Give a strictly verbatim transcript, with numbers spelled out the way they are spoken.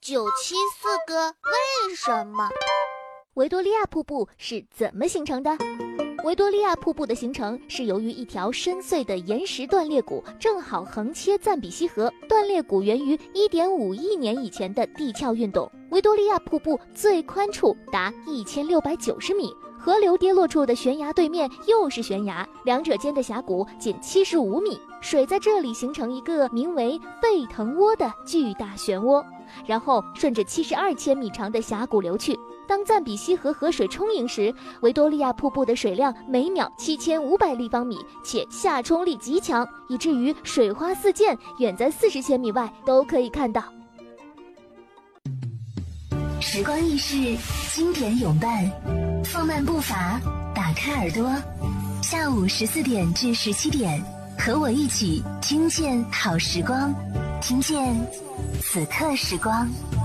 九七四个为什么？ 维多利亚瀑布是怎么形成的？维多利亚瀑布的形成是由于一条深邃的岩石断裂谷正好横切赞比西河，断裂谷源于 一点五亿年以前的地壳运动。维多利亚瀑布最宽处达一千六百九十米，河流跌落处的悬崖对面又是悬崖，两者间的峡谷仅七十五米，水在这里形成一个名为沸腾涡的巨大漩涡，然后顺着七十二千米长的峡谷流去。当赞比西河河水充盈时，维多利亚瀑布的水量每秒七千五百立方米，且下冲力极强，以至于水花四溅，远在四十千米外都可以看到。 时光易逝，经典永伴，放慢步伐，打开耳朵，下午十四点至十七点，和我一起听见好时光，听见此刻时光。